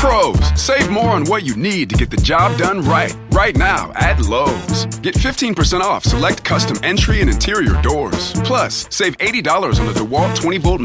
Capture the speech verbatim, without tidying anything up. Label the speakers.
Speaker 1: Pros, save more on what you need to get the job done right. Right now at Lowe's. Get fifteen percent off select custom entry and interior doors. Plus, save eighty dollars on the DeWalt twenty volt